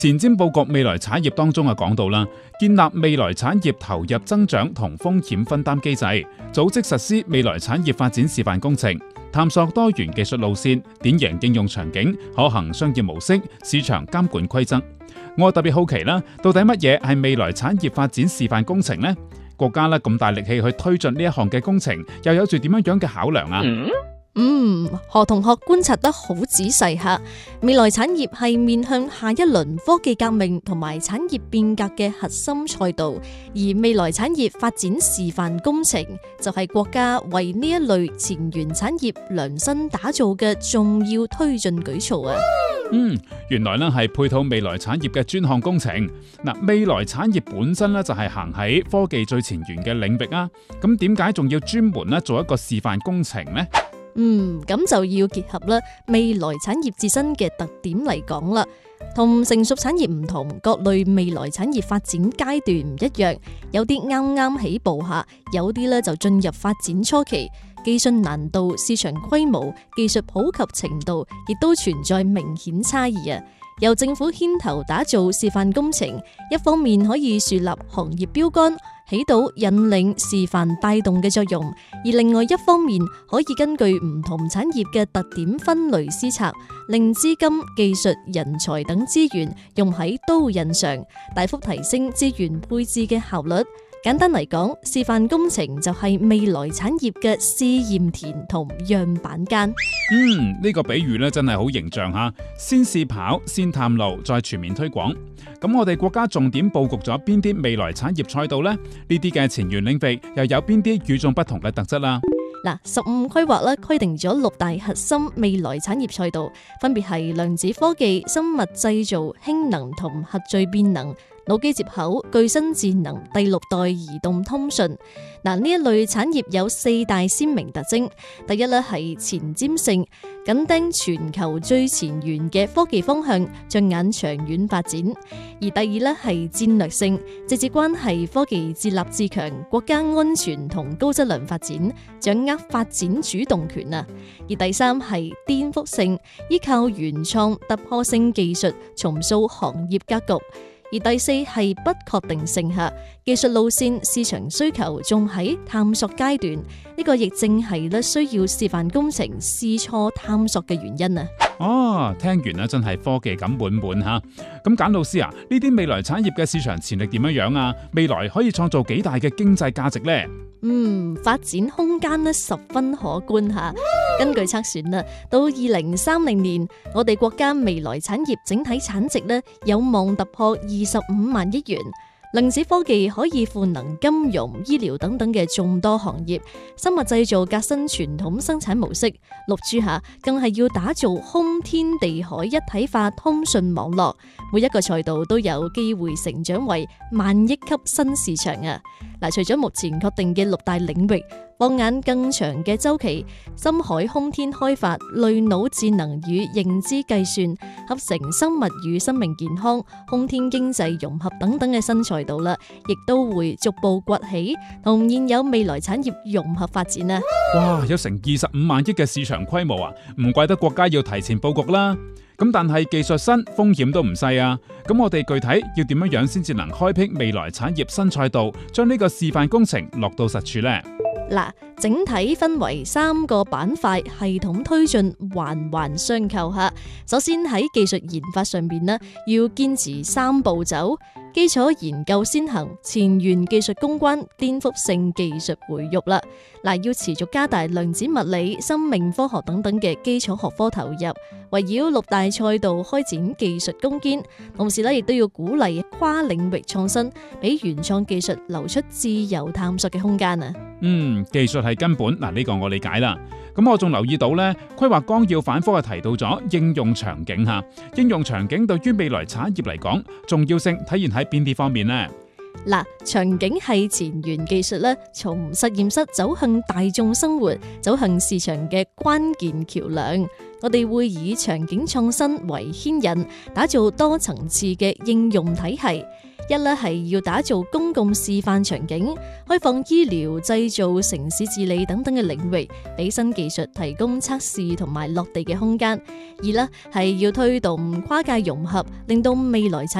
前瞻佈局未來產業當中講到啦，建立未來產業投入增長同風險分擔機制，組織實施未來產業發展示範工程，探索多元技術路線、典型應用場景、可行商業模式、市場監管規則。我特別好奇啦，到底乜嘢係未來產業發展示範工程呢？國家咁大力氣去推進呢一項嘅工程，又有住點樣嘅考量啊？ 何同學觀察得好仔細吓，未來產業係面向下一輪科技革命同埋產業變革嘅核心賽道，而未來產業發展示範工程就係國家為呢一類前沿產業量身打造嘅重要推進舉措啊！ 原來係配套未來產業嘅專項工程。未來產業本身就係行喺科技最前沿嘅領域啊，咁點解仲要專門做一個示範工程呢？ 咁就要結合啦未來產業自身嘅特點嚟講啦，同成熟產業唔同，各類未來產業發展階段唔一樣，有啲啱啱起步下，有啲咧就進入發展初期，技術難度、市場規模、技術普及程度，亦都存在明顯差異啊。由政府牽頭打造示範工程，一方面可以樹立行業標杆，起到引領、示範、帶動嘅作用；而另外一方面，可以根據唔同產業嘅特點分類施策，令資金、技術、人才等資源用喺刀刃上，大幅提升資源配置嘅效率。簡單嚟講，示範工程就係未來產業嘅試驗田同樣板間。 呢個比喻真係好形象吓，先試跑，先探路，再全面推廣。咁我哋國家重點佈局咗邊啲未來產業賽道呢？呢啲嘅前沿領域又有邊啲與眾不同嘅特質啦 ？15規劃咧規定咗6大核心未來產業賽道，分別係量子科技、生物製造、氫能同核聚變能、腦機接口、具身智能、第6代移動通訊。呢一類產業有4大鮮明特徵。第一咧係前瞻性，緊盯全球最前沿嘅科技方向，着眼長遠發展；而第二咧係戰略性，直接關係科技自立自強、國家安全同高質量發展，掌握發展主動權啊；而第三係顛覆性，依靠原創突破性技術重塑行業格局。而第四係不確定性下，技術路線、市場需求仲喺探索階段，呢個亦正係需要示範工程試錯探索嘅原因啊！ 聽完真係科技感滿滿吓。咁簡老師啊，呢啲未來產業嘅市場潛力點樣啊？未來可以創造幾大嘅經濟價值呢？ 發展空間十分可觀吓。根據測算到2030年，我哋國家未來產業整體產值有望突破25萬億元。量子科技可以賦能金融、醫療等等嘅眾多行業，生物製造革新傳統生產模式，6G下更係要打造空天地海一體化通訊網絡，每一個賽道都有機會成長為萬億級新市場啊！除咗目前確定嘅6大領域，放眼更長嘅周期，深海空天開發、類腦智能與認知計算、合成生物與生命健康、空天經濟融合等等嘅新賽道啦，亦都會逐步崛起，同現有未來產業融合發展啊！ 哇，有成25萬億嘅市場規模啊，唔怪得國家要提前佈局啦。咁但係技術新，風險都唔細啊！咁我哋具體要點樣先至能開闢未來產業新賽道，將呢個示範工程落到實處呢？ 整體分為3個板塊，系統推進，環環相扣下。首先喺技術研發上邊要堅持3步走：基礎研究先行，前沿技術攻關，顛覆性技術培育啦。要持續加大量子物理、生命科學等等嘅基礎學科投入，圍繞6大賽道開展技術攻堅，同時亦都要鼓勵跨領域創新，俾原創技術留出自由探索嘅空間啊！ 技術係根本，呢個我理解啦。咁我仲留意到規劃綱要反覆提到咗應用場景吓，應用場景對於未來產業嚟講，重要性體現喺邊啲方面呢？ 場景係前沿技術從實驗室走向大眾生活、走向市場嘅關鍵橋樑。我哋會以場景創新為牽引，打造多層次嘅應用體系。 一咧係要打造公共示範場景，開放醫療、製造、城市治理等等嘅領域，俾新技術提供測試同埋落地嘅空間；二咧係要推動跨界融合，令到未來產